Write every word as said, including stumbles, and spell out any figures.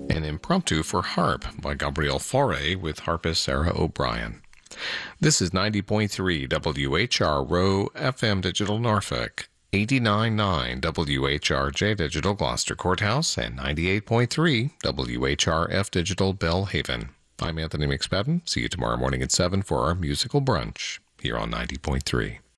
An Impromptu for Harp by Gabrielle Fauré with harpist Sarah O'Brien. This is ninety point three W H R Row F M Digital Norfolk, eighty-nine point nine W H R J Digital Gloucester Courthouse, and ninety-eight point three W H R F Digital Bellhaven. I'm Anthony McSpadden. See you tomorrow morning at seven for our musical brunch here on ninety point three.